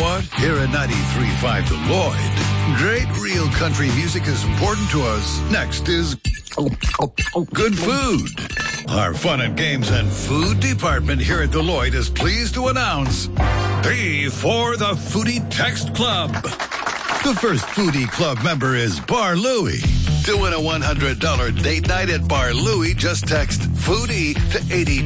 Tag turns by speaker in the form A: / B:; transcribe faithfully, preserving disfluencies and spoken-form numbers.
A: what? Here at ninety-three point five The Lloyd, great real country music is important to us. Next is good food. Our fun and games and food department here at The Lloyd is pleased to announce P for the Foodie Text Club. The first Foodie Club member is Bar Louie. To win a one hundred dollars date night at Bar Louie, just text Foodie to eighty